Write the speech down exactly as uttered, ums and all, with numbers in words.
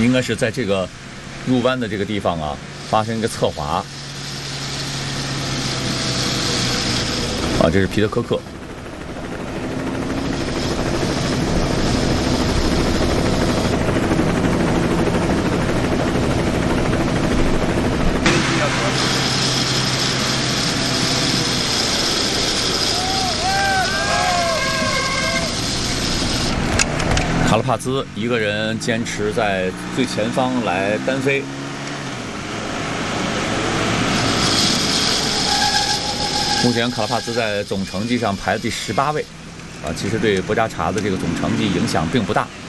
应该是在这个入弯的这个地方啊，发生一个侧滑。啊，这是皮特科克。卡拉帕兹一个人坚持在最前方来单飞。目前卡拉帕兹在总成绩上排第十八位，啊，其实对博加查的这个总成绩影响并不大。